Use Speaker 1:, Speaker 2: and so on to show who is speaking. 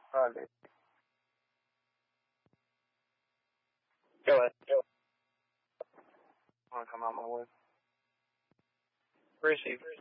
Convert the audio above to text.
Speaker 1: dude. Go ahead. Want to come out my way? Where is he?